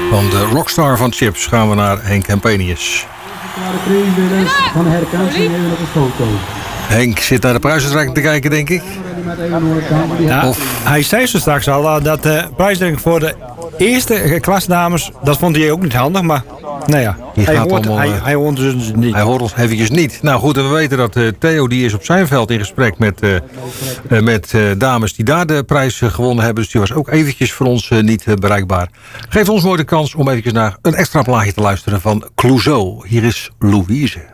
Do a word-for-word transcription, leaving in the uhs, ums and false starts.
Van de rockstar van Chips gaan we naar Henk Hempenius. Van de herkansing even op een foto. Henk zit naar de prijsuitreiking te kijken, denk ik. Ja, Of- hij zei zo straks al dat de prijsdruk voor de eerste klasdames, dat vond hij ook niet handig, maar nou ja, Die hij gaat hoort, allemaal, hij, eh, hij hoort dus niet. Hij hoort ons eventjes niet. Nou goed, en we weten dat uh, Theo die is op zijn veld in gesprek met, uh, uh, met uh, dames die daar de prijs uh, gewonnen hebben. Dus die was ook eventjes voor ons uh, niet uh, bereikbaar. Geeft ons mooi de kans om eventjes naar een extra plaatje te luisteren van Clouseau. Hier is Louise.